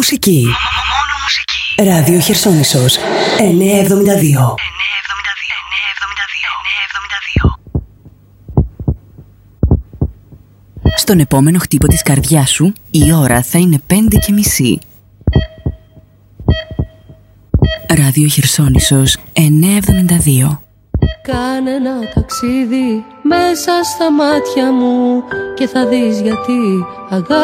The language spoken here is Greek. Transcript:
μουσική. Ράδιο Χερσόνησος 972. Στον επόμενο χτύπο της καρδιάς σου η ώρα θα είναι 5:30. Ράδιο Χερσόνησος 972. Κάνε ένα ταξίδι μέσα στα μάτια μου και θα δεις γιατί αγάπη.